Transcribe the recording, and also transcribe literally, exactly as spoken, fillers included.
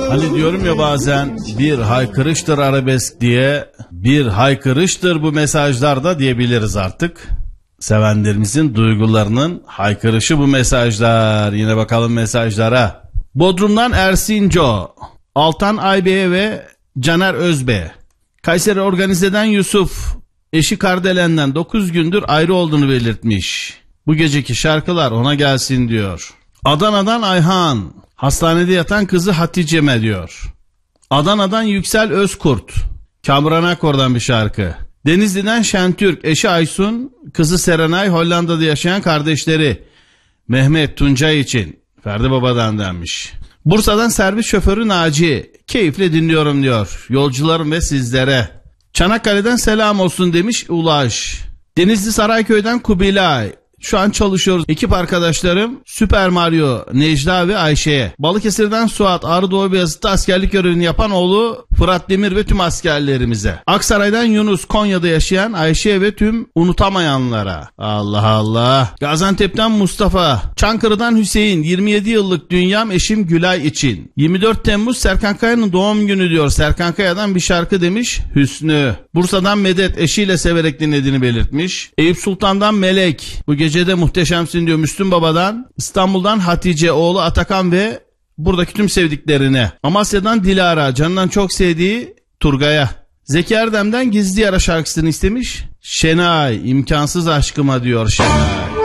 Hani diyorum ya bazen bir haykırıştır arabesk diye, bir haykırıştır bu mesajlarda diyebiliriz artık. Sevenlerimizin duygularının haykırışı bu mesajlar. Yine bakalım mesajlara. Bodrum'dan Ersinco, Altan Aybe ve Caner Özbe. Kayseri Organize'den Yusuf, eşi Kardelen'den dokuz gündür ayrı olduğunu belirtmiş. Bu geceki şarkılar ona gelsin diyor. Adana'dan Ayhan, hastanede yatan kızı Hatice'me diyor. Adana'dan Yüksel Özkurt, Kamran Akor'dan bir şarkı. Denizli'den Şentürk, eşi Aysun, kızı Serenay, Hollanda'da yaşayan kardeşleri Mehmet Tuncay için Ferdi Baba'dan denmiş. Bursa'dan servis şoförü Naci, keyifle dinliyorum diyor. Yolcularım ve sizlere. Çanakkale'den selam olsun demiş Ulaş. Denizli Sarayköy'den Kubilay. Şu an çalışıyoruz. Ekip arkadaşlarım Süper Mario, Necla ve Ayşe'ye. Balıkesir'den Suat, Ağrı Doğu Beyazıt'ta askerlik görevini yapan oğlu Fırat Demir ve tüm askerlerimize. Aksaray'dan Yunus, Konya'da yaşayan Ayşe ve tüm unutamayanlara. Allah Allah. Gaziantep'ten Mustafa, Çankırı'dan Hüseyin, yirmi yedi yıllık dünyam eşim Gülay için. yirmi dört Temmuz Serkan Kaya'nın doğum günü diyor. Serkan Kaya'dan bir şarkı demiş Hüsnü. Bursa'dan Medet, eşiyle severek dinlediğini belirtmiş. Eyüp Sultan'dan Melek, bu gecede muhteşemsin diyor Müslüm Baba'dan. İstanbul'dan Hatice, oğlu Atakan ve buradaki tüm sevdiklerine. Amasya'dan Dilara, canından çok sevdiği Turgay'a. Zeki Erdem'den Gizli Yara şarkısını istemiş. Şenay, imkansız aşkıma diyor Şenay.